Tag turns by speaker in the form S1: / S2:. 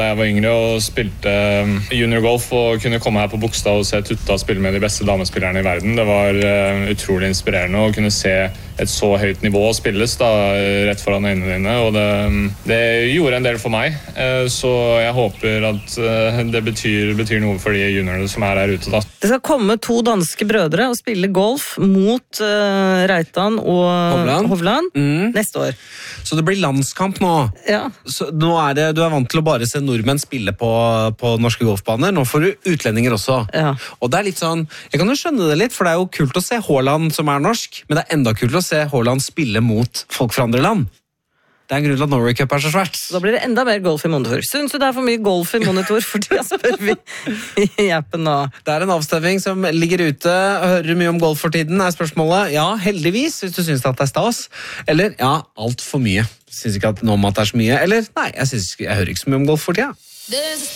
S1: Jeg var yngre og spilte juniorgolf og kunne komme her på Bogstad og se Tutta spille med de beste damespillerne i verden. Det var utrolig inspirerende å kunne se et så høyt nivå spilles da, rett foran øynene dine, og det gjorde en del for meg. Så jeg håper at det betyr noe for de juniorene som er her ute. Da.
S2: Det skal komme 2 danske brødre og spille golf mot Reitan og Hovland neste år.
S3: Så det blir landskamp nå.
S2: Ja.
S3: Så nå du er vant til å bare se nordmenn spille på norske golfbaner. Nå får du utlendinger også.
S2: Ja.
S3: Og det er litt sånn, jeg kan jo skjønne det litt, for det er jo kult å se Haaland som er norsk, men det er enda kult å se Haaland spille mot folk fra andre land. Det er en grunn til at Norway Cup er så svært.
S2: Da blir det enda mer golf i monitor. Synes du det er for mye golf i monitor? For det spør vi i appen nå.
S3: Det er en avstemning som ligger ute. Hører du mye om golf for tiden, er spørsmålet. Ja, heldigvis, hvis du synes at det er stas. Eller, ja, alt for mye. Synes ikke at det er så mye. Eller, nei, jeg hører ikke så mye om golf for tiden.